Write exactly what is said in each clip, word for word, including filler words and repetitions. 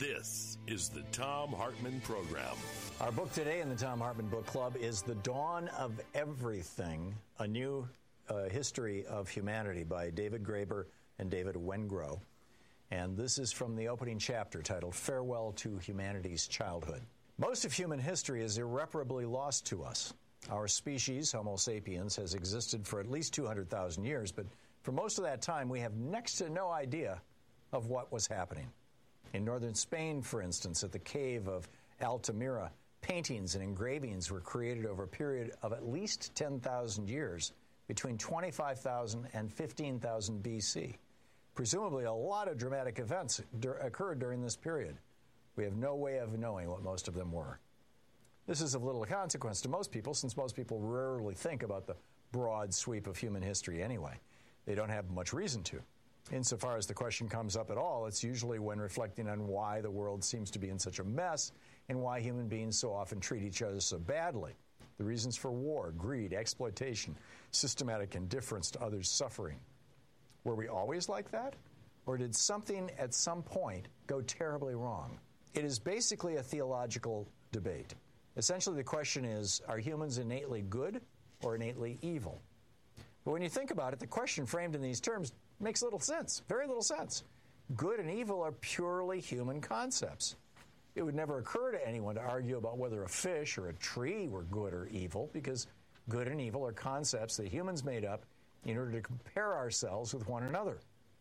This is the Thom Hartmann Program. Our book today in the Thom Hartmann Book Club is The Dawn of Everything, a new uh, history of humanity by David Graeber and David Wengrow. And this is from the opening chapter titled Farewell to Humanity's Childhood. Most of human history is irreparably lost to us. Our species, Homo sapiens, has existed for at least two hundred thousand years, but for most of that time we have next to no idea of what was happening. In northern Spain, for instance, at the cave of Altamira, paintings and engravings were created over a period of at least ten thousand years, between twenty-five thousand and fifteen thousand B C. Presumably, a lot of dramatic events dur- occurred during this period. We have no way of knowing what most of them were. This is of little consequence to most people, since most people rarely think about the broad sweep of human history anyway. They don't have much reason to. Insofar as the question comes up at all, it's usually when reflecting on why the world seems to be in such a mess and why human beings so often treat each other so badly. The reasons for war, greed, exploitation, systematic indifference to others' suffering. Were we always like that? Or did something at some point go terribly wrong? It is basically a theological debate. Essentially, the question is, are humans innately good or innately evil? But when you think about it, the question framed in these terms makes little sense, very little sense. Good and evil are purely human concepts. It would never occur to anyone to argue about whether a fish or a tree were good or evil, because good and evil are concepts that humans made up in order to compare ourselves with one another.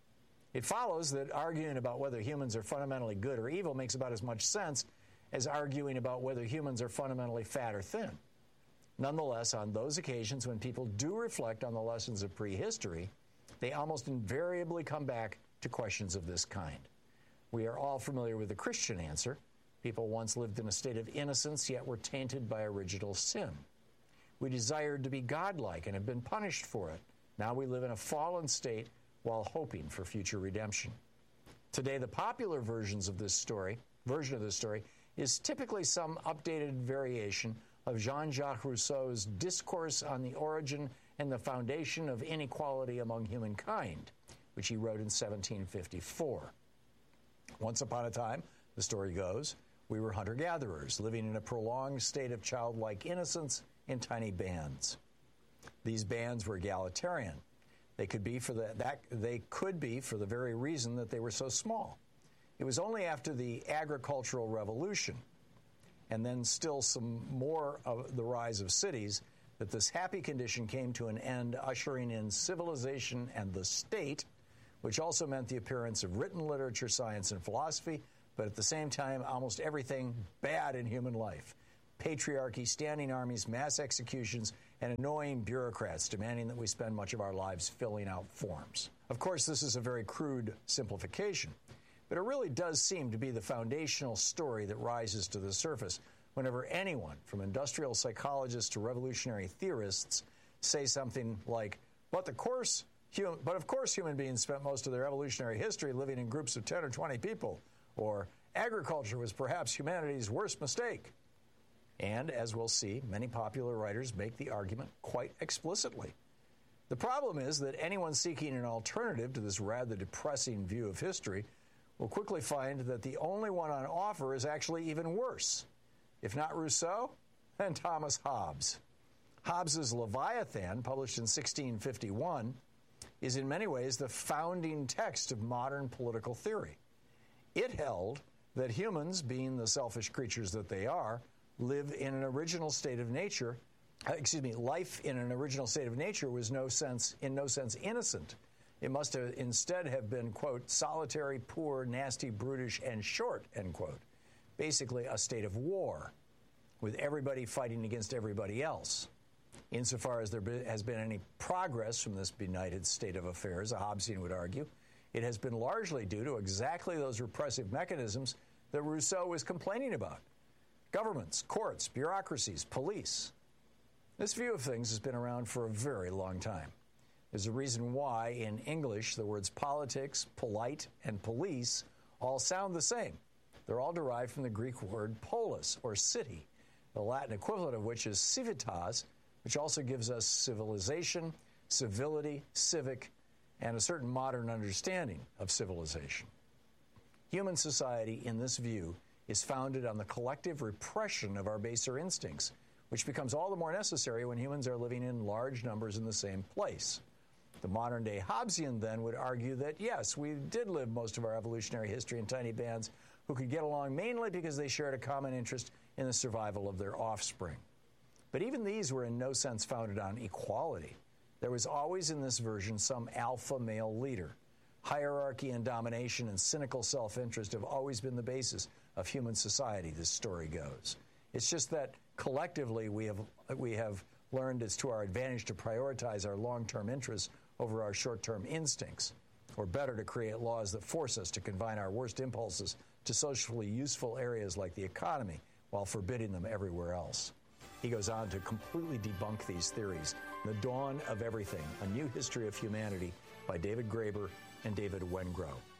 It follows that arguing about whether humans are fundamentally good or evil makes about as much sense as arguing about whether humans are fundamentally fat or thin. Nonetheless, on those occasions when people do reflect on the lessons of prehistory, they almost invariably come back to questions of this kind. We are all familiar with the Christian answer. People once lived in a state of innocence, yet were tainted by original sin. We desired to be godlike and have been punished for it. Now we live in a fallen state while hoping for future redemption. Today, the popular versions of this story, version of this story is typically some updated variation of Jean-Jacques Rousseau's Discourse on the Origin and the Foundation of Inequality Among Humankind, which he wrote in seventeen fifty-four. Once upon a time, the story goes, we were hunter-gatherers, living in a prolonged state of childlike innocence in tiny bands. These bands were egalitarian. They could be for the, that, they could be for the very reason that they were so small. It was only after the agricultural revolution, and then still some more of the rise of cities, that this happy condition came to an end, ushering in civilization and the state, which also meant the appearance of written literature, science, and philosophy, but at the same time, almost everything bad in human life. Patriarchy, standing armies, mass executions, and annoying bureaucrats demanding that we spend much of our lives filling out forms. Of course, this is a very crude simplification, but it really does seem to be the foundational story that rises to the surface whenever anyone, from industrial psychologists to revolutionary theorists, say something like, but, the course, hum- but of course human beings spent most of their evolutionary history living in groups of ten or twenty people, or agriculture was perhaps humanity's worst mistake. And, as we'll see, many popular writers make the argument quite explicitly. The problem is that anyone seeking an alternative to this rather depressing view of history will quickly find that the only one on offer is actually even worse. If not Rousseau, then Thomas Hobbes. Hobbes's Leviathan, published in sixteen fifty-one, is in many ways the founding text of modern political theory. It held that humans, being the selfish creatures that they are, live in an original state of nature. Uh, excuse me, life in an original state of nature was no sense, in no sense innocent. It must have instead have been, quote, solitary, poor, nasty, brutish, and short, end quote. Basically a state of war, with everybody fighting against everybody else. Insofar as there has been any progress from this benighted state of affairs, a Hobbesian would argue, it has been largely due to exactly those repressive mechanisms that Rousseau was complaining about. Governments, courts, bureaucracies, police. This view of things has been around for a very long time. There's a reason why, in English, the words politics, polite, and police all sound the same. They're all derived from the Greek word polis, or city, the Latin equivalent of which is civitas, which also gives us civilization, civility, civic, and a certain modern understanding of civilization. Human society, in this view, is founded on the collective repression of our baser instincts, which becomes all the more necessary when humans are living in large numbers in the same place. The modern-day Hobbesian, then, would argue that, yes, we did live most of our evolutionary history in tiny bands who could get along mainly because they shared a common interest in the survival of their offspring. But even these were in no sense founded on equality. There was always in this version some alpha male leader. Hierarchy and domination and cynical self-interest have always been the basis of human society, this story goes. It's just that collectively we have, we have learned it's to our advantage to prioritize our long-term interests over our short-term instincts, or better, to create laws that force us to confine our worst impulses to socially useful areas like the economy while forbidding them everywhere else. He goes on to completely debunk these theories. The Dawn of Everything, A New History of Humanity by David Graeber and David Wengrow.